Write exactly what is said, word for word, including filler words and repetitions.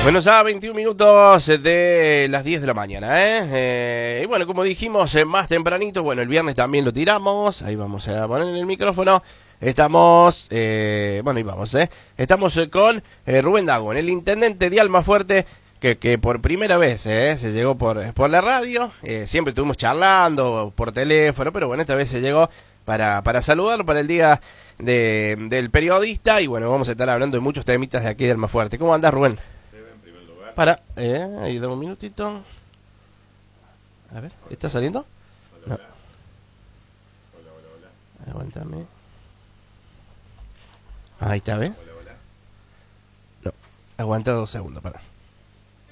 Bueno, ya veintiún minutos de las diez de la mañana, ¿eh? eh y bueno, como dijimos eh, más tempranito, bueno, el viernes también lo tiramos. Ahí vamos a poner en el micrófono. Estamos, eh, bueno, ahí vamos, ¿eh? Estamos eh, con eh, Rubén Dagon, el intendente de Almafuerte, que, que por primera vez eh, se llegó por, por la radio. Eh, siempre estuvimos charlando por teléfono, pero bueno, esta vez se llegó para, para saludarlo para el día de, del periodista. Y bueno, vamos a estar hablando de muchos temitas de aquí de Almafuerte. ¿Cómo andás, Rubén? Para, eh, ahí dame un minutito. A ver, ¿está saliendo? No. Hola, hola, hola. Aguántame. Ahí está, ¿ves? Hola, hola. No, aguanta dos segundos, para.